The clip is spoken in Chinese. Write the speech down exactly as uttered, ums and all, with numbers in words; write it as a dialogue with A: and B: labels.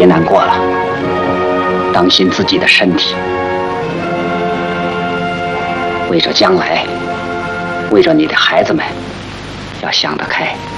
A: 别难过了，当心自己的身体。为着将来，为着你的孩子们，要想得开。